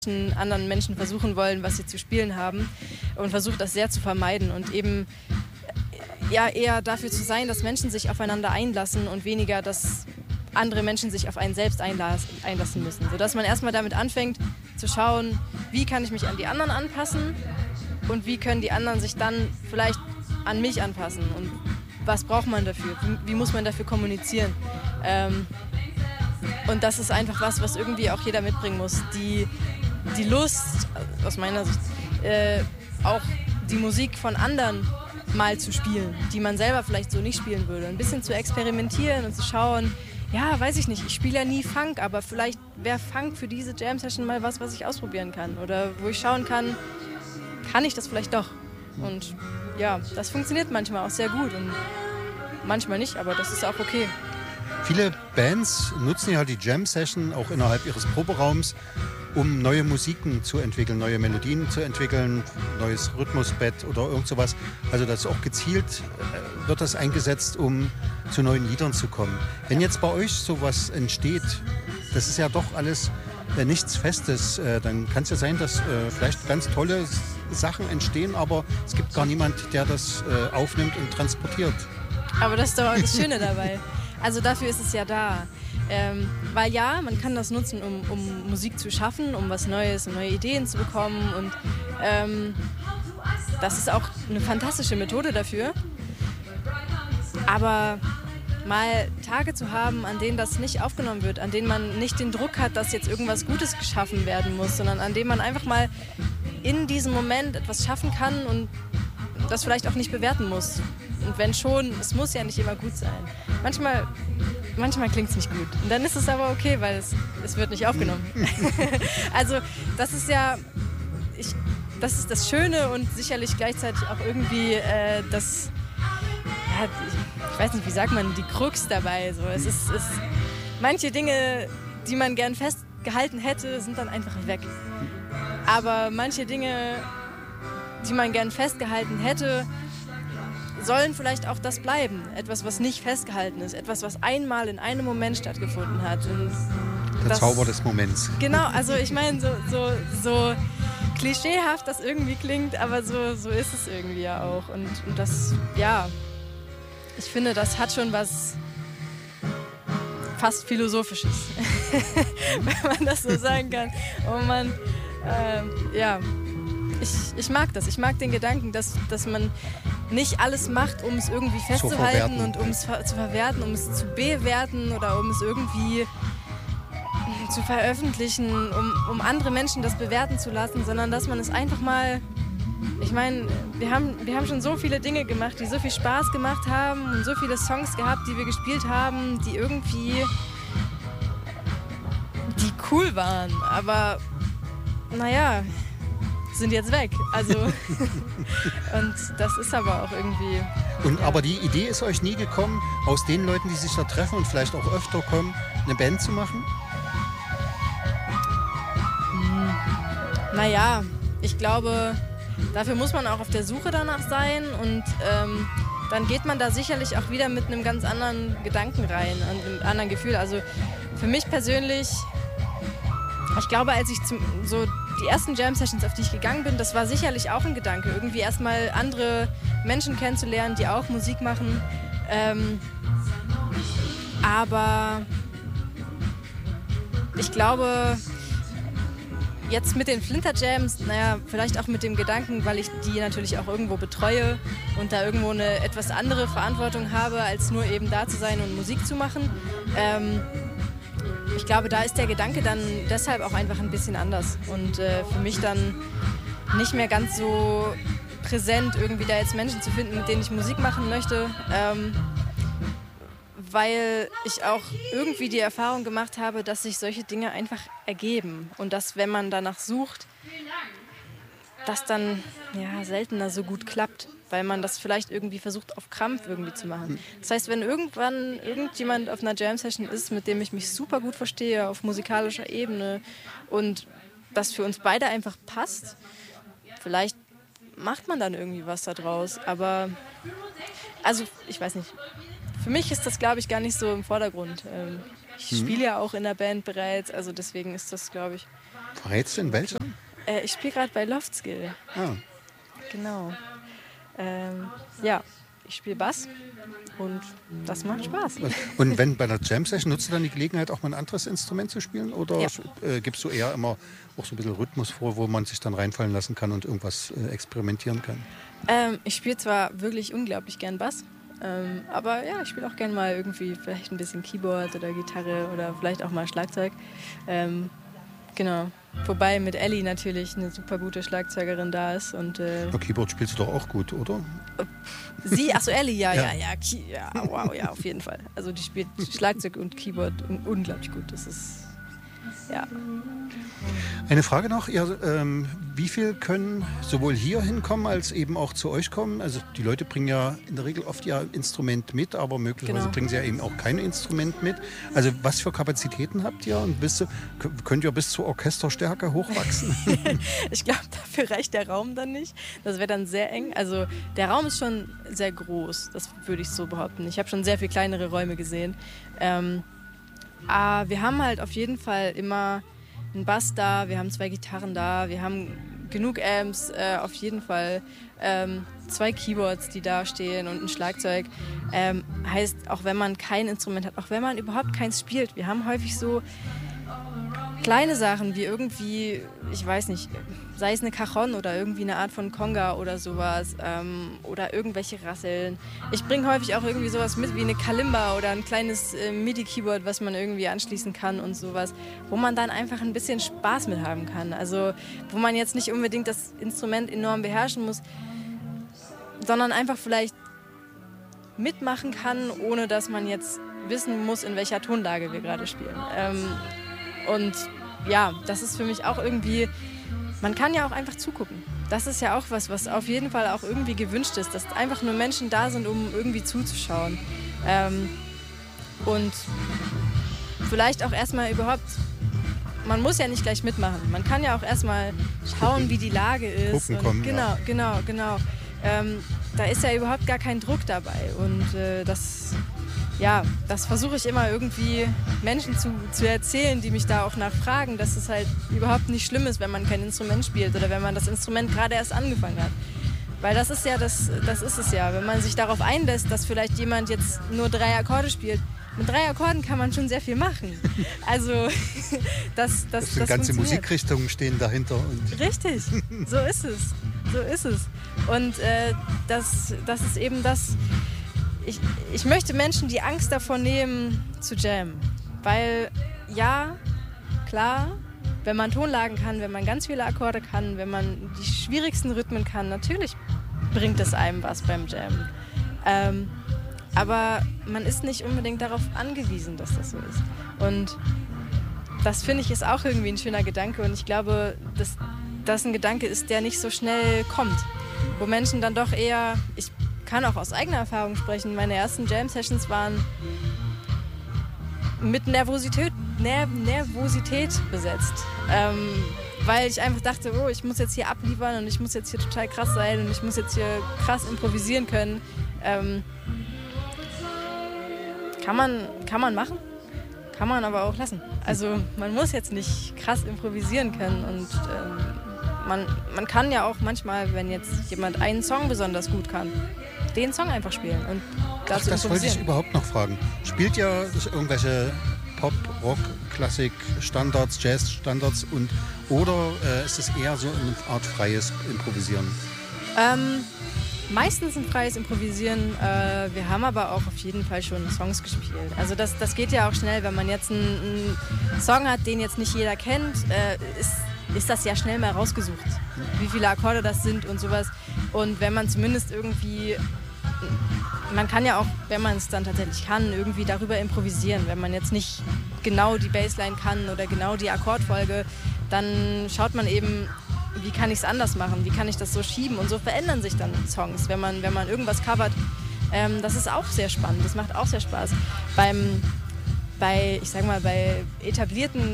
anderen Menschen versuchen wollen, was sie zu spielen haben und versucht das sehr zu vermeiden und eben ja, eher dafür zu sein, dass Menschen sich aufeinander einlassen und weniger, dass andere Menschen sich auf einen selbst einlassen müssen. Sodass man erstmal damit anfängt zu schauen, wie kann ich mich an die anderen anpassen und wie können die anderen sich dann vielleicht an mich anpassen und was braucht man dafür, wie muss man dafür kommunizieren. Und das ist einfach was irgendwie auch jeder mitbringen muss. Die Lust, aus meiner Sicht, auch die Musik von anderen mal zu spielen, die man selber vielleicht so nicht spielen würde. Ein bisschen zu experimentieren und zu schauen, ja, weiß ich nicht, ich spiele ja nie Funk, aber vielleicht wäre Funk für diese Jam-Session mal was ich ausprobieren kann. Oder wo ich schauen kann ich das vielleicht doch. Und ja, das funktioniert manchmal auch sehr gut und manchmal nicht, aber das ist auch okay. Viele Bands nutzen ja die Jam-Session auch innerhalb ihres Proberaums, um neue Musiken zu entwickeln, neue Melodien zu entwickeln, neues Rhythmusbett oder irgend sowas. Also das auch gezielt wird das eingesetzt, um zu neuen Liedern zu kommen. Wenn jetzt bei euch sowas entsteht, das ist ja doch alles nichts Festes, dann kann es ja sein, dass vielleicht ganz tolle Sachen entstehen, aber es gibt gar niemand, der das aufnimmt und transportiert. Aber das ist doch auch das Schöne dabei. Also dafür ist es ja da. Weil ja, man kann das nutzen, um Musik zu schaffen, um was Neues, um neue Ideen zu bekommen. Und das ist auch eine fantastische Methode dafür. Aber mal Tage zu haben, an denen das nicht aufgenommen wird, an denen man nicht den Druck hat, dass jetzt irgendwas Gutes geschaffen werden muss, sondern an denen man einfach mal in diesem Moment etwas schaffen kann und das vielleicht auch nicht bewerten muss. Und wenn schon, es muss ja nicht immer gut sein. Manchmal klingt es nicht gut. Und dann ist es aber okay, weil es wird nicht aufgenommen. Also das ist ja, das ist das Schöne und sicherlich gleichzeitig auch irgendwie das, ja, ich weiß nicht, wie sagt man, die Krux dabei. So. Es ist manche Dinge, die man gern festgehalten hätte, sind dann einfach weg. Aber manche Dinge, die man gern festgehalten hätte, sollen vielleicht auch das bleiben. Etwas, was nicht festgehalten ist. Etwas, was einmal in einem Moment stattgefunden hat. Und der Zauber des Moments. Genau, also ich meine, so klischeehaft das irgendwie klingt, aber so ist es irgendwie ja auch. Und das, ja, ich finde, das hat schon was fast Philosophisches. Wenn man das so sagen kann. Oh Mann, ja. Ich mag das. Ich mag den Gedanken, dass man nicht alles macht, um es irgendwie festzuhalten und um es zu verwerten, um es zu bewerten oder um es irgendwie zu veröffentlichen, um andere Menschen das bewerten zu lassen, sondern dass man es einfach mal, ich meine, wir haben schon so viele Dinge gemacht, die so viel Spaß gemacht haben und so viele Songs gehabt, die wir gespielt haben, die irgendwie, die cool waren, aber naja, sind jetzt weg. Also und das ist aber auch irgendwie. Und ja. Aber die Idee ist euch nie gekommen, aus den Leuten, die sich da treffen und vielleicht auch öfter kommen, eine Band zu machen? Naja, ich glaube, dafür muss man auch auf der Suche danach sein und dann geht man da sicherlich auch wieder mit einem ganz anderen Gedanken rein und einem anderen Gefühl. Also für mich persönlich, ich glaube, als ich so die ersten Jam-Sessions, auf die ich gegangen bin, das war sicherlich auch ein Gedanke, irgendwie erstmal andere Menschen kennenzulernen, die auch Musik machen. Aber ich glaube, jetzt mit den Flinter Jams, naja, vielleicht auch mit dem Gedanken, weil ich die natürlich auch irgendwo betreue und da irgendwo eine etwas andere Verantwortung habe, als nur eben da zu sein und Musik zu machen. Ich glaube, da ist der Gedanke dann deshalb auch einfach ein bisschen anders und für mich dann nicht mehr ganz so präsent, irgendwie da jetzt Menschen zu finden, mit denen ich Musik machen möchte, weil ich auch irgendwie die Erfahrung gemacht habe, dass sich solche Dinge einfach ergeben und dass, wenn man danach sucht, das dann ja seltener so gut klappt, weil man das vielleicht irgendwie versucht, auf Krampf irgendwie zu machen. Das heißt, wenn irgendwann irgendjemand auf einer Jam-Session ist, mit dem ich mich super gut verstehe, auf musikalischer Ebene und das für uns beide einfach passt, vielleicht macht man dann irgendwie was da draus. Aber, also, ich weiß nicht. Für mich ist das, glaube ich, gar nicht so im Vordergrund. Ich spiele ja auch in der Band bereits, also deswegen ist das, glaube ich, Verrätst du in welcher? Ich spiele gerade bei Loftskill. Ah. Genau. Ja, ich spiele Bass und das macht Spaß. Und wenn bei einer Jam-Session, nutzt du dann die Gelegenheit, auch mal ein anderes Instrument zu spielen? Oder Ja. gibst du eher immer auch so ein bisschen Rhythmus vor, wo man sich dann reinfallen lassen kann und irgendwas experimentieren kann? Ich spiele zwar wirklich unglaublich gern Bass, aber ja, ich spiele auch gern mal irgendwie vielleicht ein bisschen Keyboard oder Gitarre oder vielleicht auch mal Schlagzeug. Genau. Wobei mit Ellie natürlich eine super gute Schlagzeugerin da ist. Und, Keyboard spielst du doch auch gut, oder? Sie? Achso, Ellie, ja. Wow, ja, auf jeden Fall. Also die spielt Schlagzeug und Keyboard unglaublich gut. Das ist, ja. Eine Frage noch, wie viel können sowohl hier hinkommen als eben auch zu euch kommen? Also die Leute bringen ja in der Regel oft ihr Instrument mit, aber möglicherweise bringen sie ja eben auch kein Instrument mit. Also was für Kapazitäten habt ihr und könnt ihr bis zur Orchesterstärke hochwachsen? Ich glaube, dafür reicht der Raum dann nicht. Das wäre dann sehr eng. Also der Raum ist schon sehr groß, das würde ich so behaupten. Ich habe schon sehr viel kleinere Räume gesehen. Aber wir haben halt auf jeden Fall immer einen Bass da, wir haben 2 Gitarren da, wir haben genug Amps, auf jeden Fall 2 Keyboards, die da stehen und ein Schlagzeug. Heißt, auch wenn man kein Instrument hat, auch wenn man überhaupt keins spielt, wir haben häufig so kleine Sachen wie irgendwie, ich weiß nicht, sei es eine Cajon oder irgendwie eine Art von Conga oder sowas oder irgendwelche Rasseln. Ich bringe häufig auch irgendwie sowas mit wie eine Kalimba oder ein kleines MIDI-Keyboard, was man irgendwie anschließen kann und sowas, wo man dann einfach ein bisschen Spaß mit haben kann. Also wo man jetzt nicht unbedingt das Instrument enorm beherrschen muss, sondern einfach vielleicht mitmachen kann, ohne dass man jetzt wissen muss, in welcher Tonlage wir gerade spielen. Und ja, das ist für mich auch irgendwie, man kann ja auch einfach zugucken. Das ist ja auch was auf jeden Fall auch irgendwie gewünscht ist, dass einfach nur Menschen da sind, um irgendwie zuzuschauen. Und vielleicht auch erstmal überhaupt, man muss ja nicht gleich mitmachen. Man kann ja auch erstmal schauen, wie die Lage ist. Gucken kommen, Genau. Da ist ja überhaupt gar kein Druck dabei. Und das versuche ich immer irgendwie Menschen zu erzählen, die mich da auch nachfragen, dass es halt überhaupt nicht schlimm ist, wenn man kein Instrument spielt oder wenn man das Instrument gerade erst angefangen hat. Weil das ist es ja, wenn man sich darauf einlässt, dass vielleicht jemand jetzt nur 3 Akkorde spielt. Mit 3 Akkorden kann man schon sehr viel machen. Also das ganze Musikrichtungen stehen dahinter. Und richtig, so ist es. Und das ist eben das. Ich möchte Menschen die Angst davor nehmen, zu jammen. Weil, ja, klar, wenn man Tonlagen kann, wenn man ganz viele Akkorde kann, wenn man die schwierigsten Rhythmen kann, natürlich bringt es einem was beim Jammen. Aber man ist nicht unbedingt darauf angewiesen, dass das so ist. Und das, finde ich, ist auch irgendwie ein schöner Gedanke. Und ich glaube, dass das ein Gedanke ist, der nicht so schnell kommt. Wo Menschen dann doch eher... Ich kann auch aus eigener Erfahrung sprechen. Meine ersten Jam-Sessions waren mit Nervosität besetzt. Weil ich einfach dachte, oh, ich muss jetzt hier abliefern und ich muss jetzt hier total krass sein und ich muss jetzt hier krass improvisieren können. Kann man machen, kann man aber auch lassen. Also man muss jetzt nicht krass improvisieren können und man kann ja auch manchmal, wenn jetzt jemand einen Song besonders gut kann, den Song einfach spielen und dazu das wollte ich überhaupt noch fragen. Spielt ihr irgendwelche Pop, Rock, Klassik, Standards, Jazz-Standards oder ist es eher so eine Art freies Improvisieren? Meistens ein freies Improvisieren. Wir haben aber auch auf jeden Fall schon Songs gespielt. Also das geht ja auch schnell, wenn man jetzt einen Song hat, den jetzt nicht jeder kennt, ist das ja schnell mal rausgesucht, wie viele Akkorde das sind und sowas. Und wenn man zumindest irgendwie, man kann ja auch, wenn man es dann tatsächlich kann, irgendwie darüber improvisieren. Wenn man jetzt nicht genau die Bassline kann oder genau die Akkordfolge, dann schaut man eben, wie kann ich es anders machen, wie kann ich das so schieben. Und so verändern sich dann Songs, wenn man irgendwas covert. Das ist auch sehr spannend, das macht auch sehr Spaß. Bei etablierten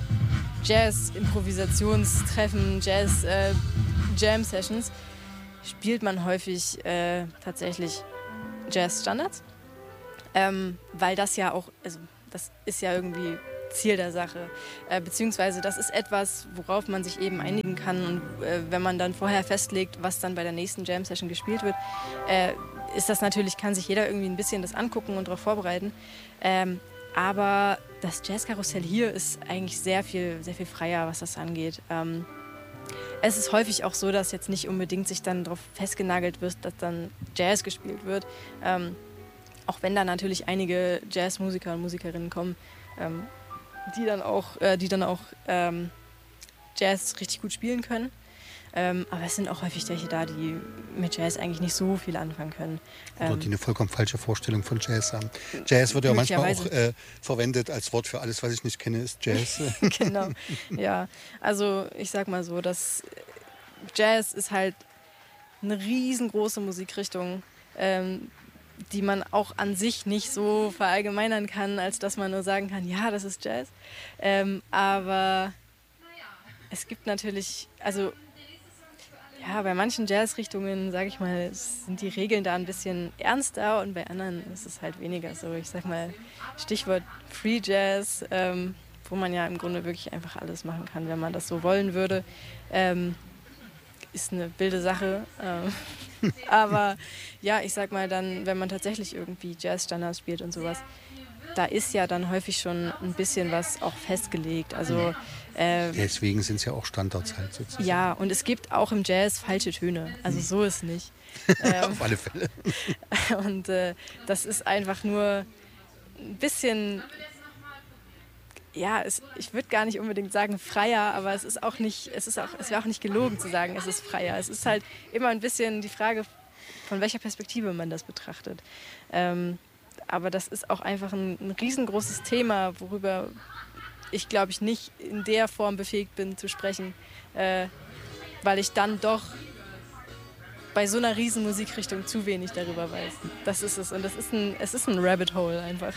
Jazz-Improvisationstreffen, Jazz-Jam-Sessions spielt man häufig tatsächlich Jazz-Standards, weil das ja auch, also das ist ja irgendwie Ziel der Sache. Beziehungsweise das ist etwas, worauf man sich eben einigen kann. Und wenn man dann vorher festlegt, was dann bei der nächsten Jam-Session gespielt wird, ist das natürlich, kann sich jeder irgendwie ein bisschen das angucken und darauf vorbereiten. Aber das Jazzkarussell hier ist eigentlich sehr viel freier, was das angeht. Es ist häufig auch so, dass jetzt nicht unbedingt sich dann darauf festgenagelt wird, dass dann Jazz gespielt wird. Auch wenn da natürlich einige Jazzmusiker und Musikerinnen kommen, die dann auch Jazz richtig gut spielen können. Aber es sind auch häufig welche da, die mit Jazz eigentlich nicht so viel anfangen können. Oder die eine vollkommen falsche Vorstellung von Jazz haben. Jazz wird ja manchmal auch verwendet als Wort für alles, was ich nicht kenne, ist Jazz. Genau, ja. Also ich sag mal so, dass Jazz ist halt eine riesengroße Musikrichtung, die man auch an sich nicht so verallgemeinern kann, als dass man nur sagen kann, ja, das ist Jazz. Aber es gibt natürlich, also ja, bei manchen Jazzrichtungen, sage ich mal, sind die Regeln da ein bisschen ernster und bei anderen ist es halt weniger so. Ich sag mal, Stichwort Free Jazz, wo man ja im Grunde wirklich einfach alles machen kann, wenn man das so wollen würde. Ist eine wilde Sache. Aber ja, ich sag mal dann, wenn man tatsächlich irgendwie Jazzstandards spielt und sowas, da ist ja dann häufig schon ein bisschen was auch festgelegt. Also, deswegen sind es ja auch Standards halt sozusagen. Ja, und es gibt auch im Jazz falsche Töne. Also so ist nicht. Auf alle Fälle. Und das ist einfach nur ein bisschen, ja, ich würde gar nicht unbedingt sagen freier, aber es wäre auch nicht gelogen zu sagen, es ist freier. Es ist halt immer ein bisschen die Frage, von welcher Perspektive man das betrachtet. Aber das ist auch einfach ein riesengroßes Thema, worüber ich, glaube ich, nicht in der Form befähigt bin zu sprechen, weil ich dann doch bei so einer riesen Musikrichtung zu wenig darüber weiß. Das ist es. Und es ist ein Rabbit Hole einfach.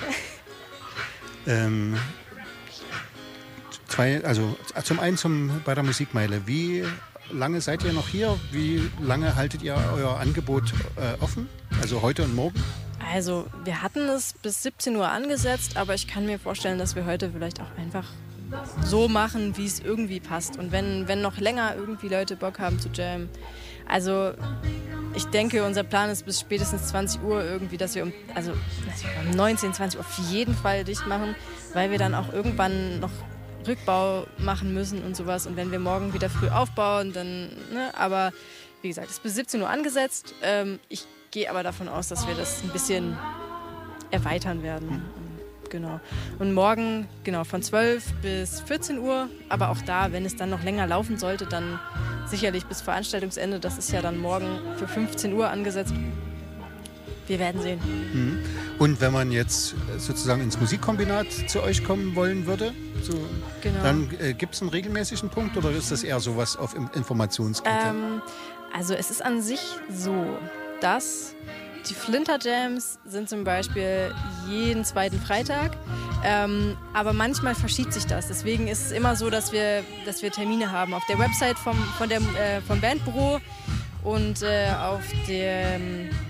Zum einen bei der Musikmeile. Wie lange seid ihr noch hier? Wie lange haltet ihr euer Angebot offen? Also heute und morgen? Also wir hatten es bis 17 Uhr angesetzt, aber ich kann mir vorstellen, dass wir heute vielleicht auch einfach so machen, wie es irgendwie passt. Und wenn noch länger irgendwie Leute Bock haben zu jammen. Also ich denke, unser Plan ist bis spätestens 20 Uhr irgendwie, dass wir um 19, 20 Uhr auf jeden Fall dicht machen, weil wir dann auch irgendwann noch Rückbau machen müssen und sowas. Und wenn wir morgen wieder früh aufbauen, dann, aber wie gesagt, es ist bis 17 Uhr angesetzt. Ich gehe aber davon aus, dass wir das ein bisschen erweitern werden. Genau. Und morgen, genau, von 12 bis 14 Uhr. Aber auch da, wenn es dann noch länger laufen sollte, dann sicherlich bis Veranstaltungsende. Das ist ja dann morgen für 15 Uhr angesetzt. Wir werden sehen. Und wenn man jetzt sozusagen ins Musikkombinat zu euch kommen wollen würde, genau, dann gibt es einen regelmäßigen Punkt oder ist das eher sowas auf Informationsgitter? Also es ist an sich so, dass die Flinter Jams sind zum Beispiel jeden zweiten Freitag, aber manchmal verschiebt sich das. Deswegen ist es immer so, dass wir Termine haben auf der Website vom Bandbüro und auf der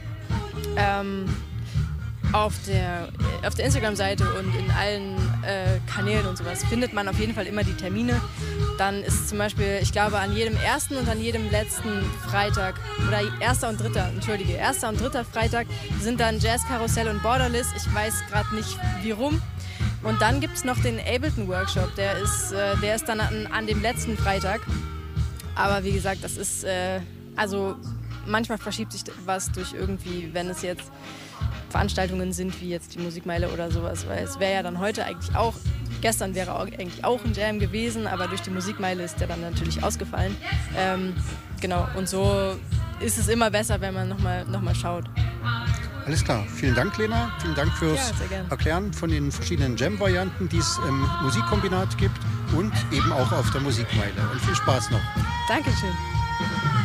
Instagram-Seite und in allen Kanälen und sowas findet man auf jeden Fall immer die Termine. Dann ist zum Beispiel, ich glaube, an jedem ersten und an jedem letzten Freitag oder erster und dritter Freitag sind dann Jazzkarussell und Borderless. Ich weiß gerade nicht, wie rum. Und dann gibt es noch den Ableton-Workshop. Der ist dann an dem letzten Freitag. Aber wie gesagt, das ist, also manchmal verschiebt sich was durch irgendwie, wenn es jetzt Veranstaltungen sind, wie jetzt die Musikmeile oder sowas, weil es wäre ja dann heute eigentlich auch, gestern wäre eigentlich auch ein Jam gewesen, aber durch die Musikmeile ist der dann natürlich ausgefallen. Genau, und so ist es immer besser, wenn man noch mal schaut. Alles klar, vielen Dank, Lena, vielen Dank fürs Erklären von den verschiedenen Jam-Varianten, die es im Musikkombinat gibt und eben auch auf der Musikmeile. Und viel Spaß noch. Dankeschön.